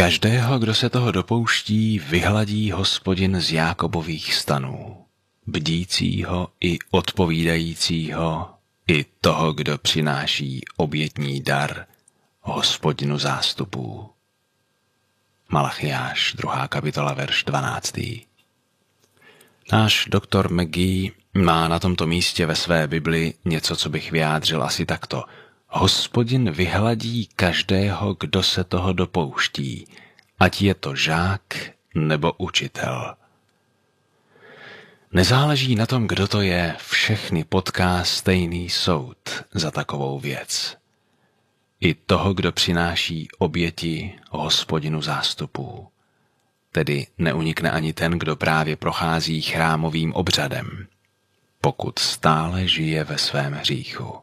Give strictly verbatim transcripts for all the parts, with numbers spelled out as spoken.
Každého, kdo se toho dopouští, vyhladí Hospodin z Jákobových stanů, bdícího i odpovídajícího, i toho, kdo přináší obětní dar Hospodinu zástupů. Malachiáš, druhá kapitola, verš dvanáctý. Náš doktor McGee má na tomto místě ve své Bibli něco, co bych vyjádřil asi takto. Hospodin vyhladí každého, kdo se toho dopouští, ať je to žák nebo učitel. Nezáleží na tom, kdo to je, všechny potká stejný soud za takovou věc. I toho, kdo přináší oběti Hospodinu zástupů. Tedy neunikne ani ten, kdo právě prochází chrámovým obřadem, pokud stále žije ve svém hříchu.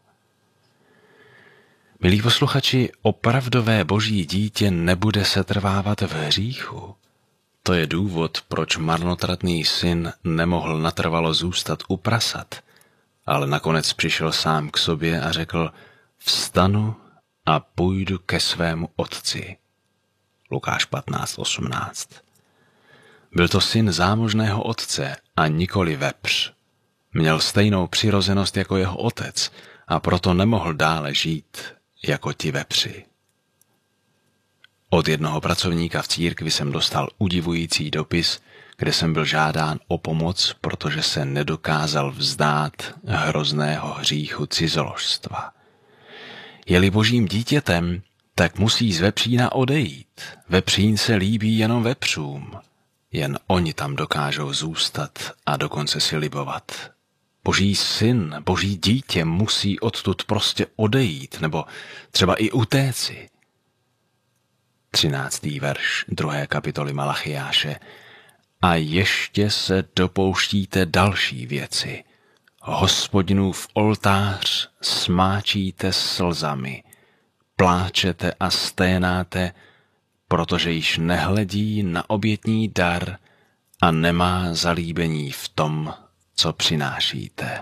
Milí posluchači, opravdové boží dítě nebude setrvávat v hříchu. To je důvod, proč marnotratný syn nemohl natrvalo zůstat u prasat, ale nakonec přišel sám k sobě a řekl: vstanu a půjdu ke svému otci. Lukáš patnáct osmnáct. Byl to syn zámožného otce a nikoli vepř. Měl stejnou přirozenost jako jeho otec a proto nemohl dále žít jako ti vepři. Od jednoho pracovníka v církvi jsem dostal udivující dopis, kde jsem byl žádán o pomoc, protože se nedokázal vzdát hrozného hříchu cizoložstva. Je-li božím dítětem, tak musí z vepřína odejít. Vepřín se líbí jenom vepřům. Jen oni tam dokážou zůstat a dokonce si libovat. Boží syn, boží dítě musí odtud prostě odejít, nebo třeba i utéci. Třináctý verš druhé kapitoly Malachiáše. A ještě se dopouštíte další věci. Hospodinův oltář smáčíte slzami, pláčete a sténáte, protože již nehledí na obětní dar a nemá zalíbení v tom, co přinášíte.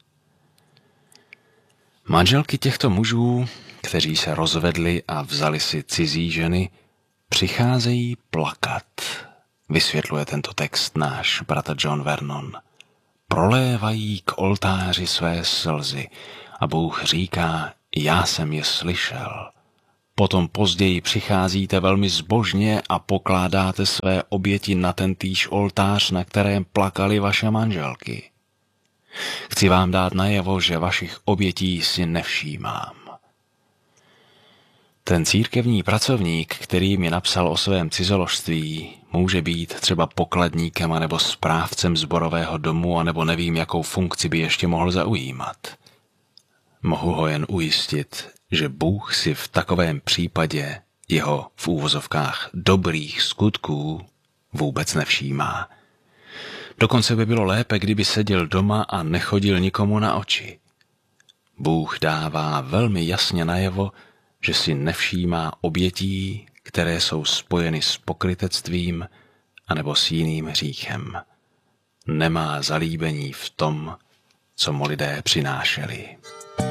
Manželky těchto mužů, kteří se rozvedli a vzali si cizí ženy, přicházejí plakat, vysvětluje tento text náš bratr John Vernon. Prolévají k oltáři své slzy a Bůh říká: já jsem je slyšel. Potom později přicházíte velmi zbožně a pokládáte své oběti na tentýž oltář, na kterém plakaly vaše manželky. Chci vám dát najevo, že vašich obětí si nevšímám. Ten církevní pracovník, který mi napsal o svém cizoložství, může být třeba pokladníkem anebo správcem sborového domu, anebo nevím, jakou funkci by ještě mohl zaujímat. Mohu ho jen ujistit, že Bůh si v takovém případě jeho v úvozovkách dobrých skutků vůbec nevšímá. Dokonce by bylo lépe, kdyby seděl doma a nechodil nikomu na oči. Bůh dává velmi jasně najevo, že si nevšímá obětí, které jsou spojeny s pokrytectvím anebo s jiným hříchem. Nemá zalíbení v tom, co mu lidé přinášeli.